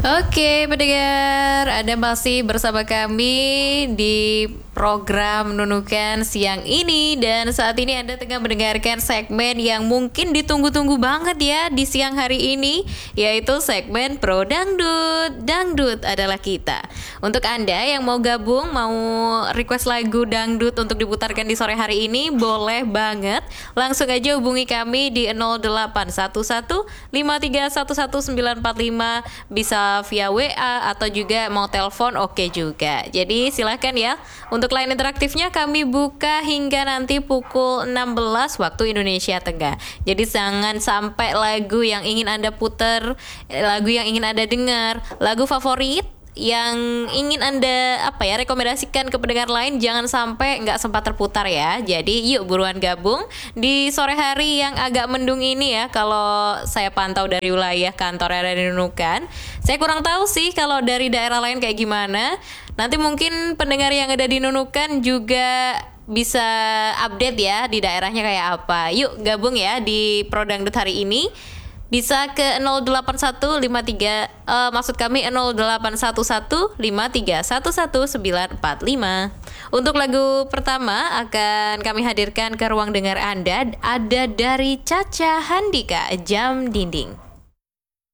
Oke, pendengar, Anda masih bersama kami di program Nunukan siang ini. Dan saat ini Anda tengah mendengarkan segmen yang mungkin ditunggu-tunggu banget ya di siang hari ini, yaitu segmen Pro Dangdut. Dangdut adalah kita. Untuk Anda yang mau gabung, mau request lagu dangdut untuk diputarkan di sore hari ini, boleh banget. Langsung aja hubungi kami di 0811 5311945, bisa via WA atau juga mau telepon oke juga. Jadi silahkan ya. Untuk line interaktifnya kami buka hingga nanti pukul 16 waktu Indonesia Tengah. Jadi jangan sampai lagu yang ingin Anda putar, lagu yang ingin Anda dengar, lagu favorit yang ingin Anda rekomendasikan ke pendengar lain, jangan sampai nggak sempat terputar ya. Jadi yuk buruan gabung di sore hari yang agak mendung ini ya. Kalau saya pantau dari wilayah kantor Radio Nunukan, saya kurang tahu sih kalau dari daerah lain kayak gimana. Nanti mungkin pendengar yang ada di Nunukan juga bisa update ya di daerahnya kayak apa. Yuk gabung ya di Pro Dangdut hari ini. Bisa ke 081153 maksud kami 081153111945. Untuk lagu pertama akan kami hadirkan ke ruang dengar Anda, ada dari Caca Handika, Jam Dinding.